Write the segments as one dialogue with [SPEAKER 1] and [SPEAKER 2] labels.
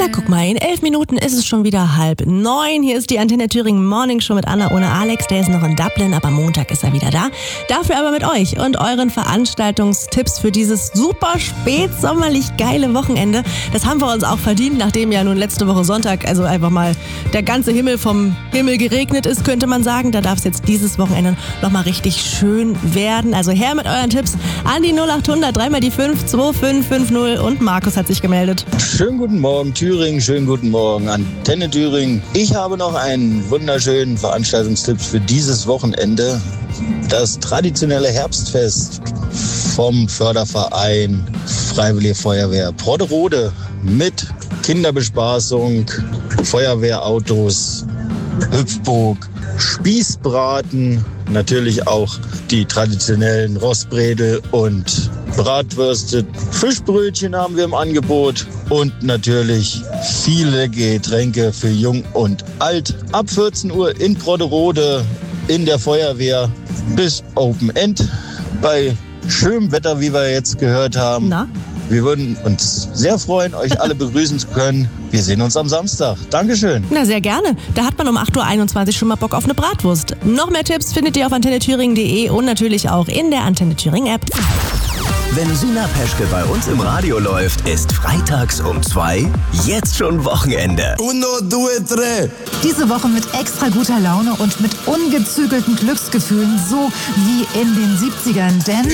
[SPEAKER 1] Na guck mal, in 11 Minuten ist es schon wieder 8:30. Hier ist die Antenne Thüringen Morning Show mit Anna ohne Alex. Der ist noch in Dublin, aber Montag ist er wieder da. Dafür aber mit euch und euren Veranstaltungstipps für dieses super spätsommerlich geile Wochenende. Das haben wir uns auch verdient, nachdem ja nun letzte Woche Sonntag, also einfach mal der ganze Himmel vom Himmel geregnet ist, könnte man sagen. Da darf es jetzt dieses Wochenende nochmal richtig schön werden. Also her mit euren Tipps an die 0800 3 mal die 5 2550 und Markus hat sich gemeldet.
[SPEAKER 2] Schönen guten Morgen Thüringen, schönen guten Morgen Antenne Thüringen. Ich habe noch einen wunderschönen Veranstaltungstipp für dieses Wochenende. Das traditionelle Herbstfest vom Förderverein Freiwillige Feuerwehr Brodderode mit Kinderbespaßung, Feuerwehrautos, Hüpfburg, Spießbraten, natürlich auch die traditionellen Rostbredel und Bratwürste, Fischbrötchen haben wir im Angebot und natürlich viele Getränke für Jung und Alt. Ab 14 Uhr in Brodderode in der Feuerwehr bis Open End bei schönem Wetter, wie wir jetzt gehört haben.
[SPEAKER 1] Na?
[SPEAKER 2] Wir würden uns sehr freuen, euch alle begrüßen zu können. Wir sehen uns am Samstag. Dankeschön.
[SPEAKER 1] Na, sehr gerne. Da hat man um 8:21 Uhr schon mal Bock auf eine Bratwurst. Noch mehr Tipps findet ihr auf antennethüringen.de und natürlich auch in der Antenne Thüringen App.
[SPEAKER 3] Wenn Sina Peschke bei uns im Radio läuft, ist freitags um 2 jetzt schon Wochenende.
[SPEAKER 4] Uno, due, tre.
[SPEAKER 5] Diese Woche mit extra guter Laune und mit ungezügelten Glücksgefühlen, so wie in den 70ern. Denn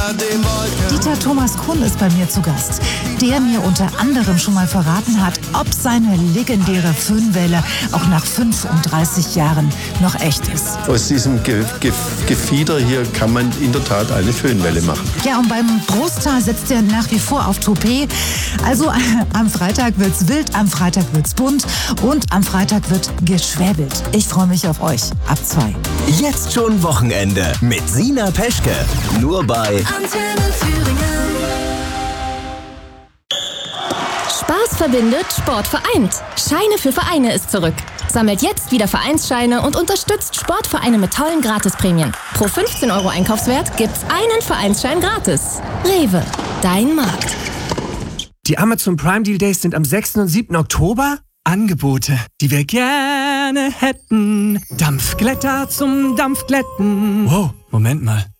[SPEAKER 5] Dieter Thomas Kuhn ist bei mir zu Gast, der mir unter anderem schon mal verraten hat, ob seine legendäre Föhnwelle auch nach 35 Jahren noch echt ist.
[SPEAKER 4] Aus diesem Gefieder hier kann man in der Tat eine Föhnwelle machen.
[SPEAKER 5] Ja, und beim Großteil setzt er nach wie vor auf Toupet. Also am Freitag wird's wild, am Freitag wird's bunt und am Freitag wird geschwäbelt. Ich freue mich auf euch. Ab 2.
[SPEAKER 3] Jetzt schon Wochenende mit Sina Peschke. Nur bei
[SPEAKER 6] Antenne Thüringen. Spaß verbindet, Sport vereint. Scheine für Vereine ist zurück. Sammelt jetzt wieder Vereinsscheine und unterstützt Sportvereine mit tollen Gratisprämien. Pro 15 € Einkaufswert gibt's einen Vereinsschein gratis. Rewe, dein Markt.
[SPEAKER 7] Die Amazon Prime Deal Days sind am 6. und 7. Oktober. Angebote, die wir gerne hätten. Dampfglätter zum Dampfglätten. Wow, Moment mal.